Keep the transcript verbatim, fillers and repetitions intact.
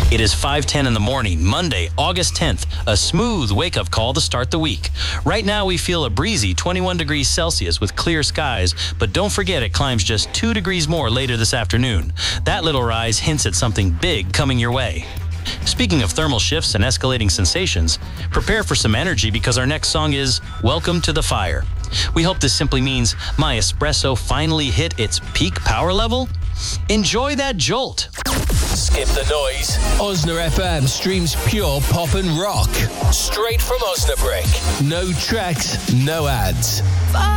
It is five ten in the morning, Monday, August tenth, a smooth wake-up call to start the week. Right now, we feel a breezy twenty-one degrees Celsius with clear skies, but don't forget it climbs just two degrees more later this afternoon. That little rise hints at something big coming your way. Speaking of thermal shifts and escalating sensations, prepare for some energy because our next song is Welcome to the Fire. We hope this simply means my espresso finally hit its peak power level. Enjoy that jolt. Skip the noise. Osna F M streams pure pop and rock. Straight from Osnabrück. No tracks, no ads.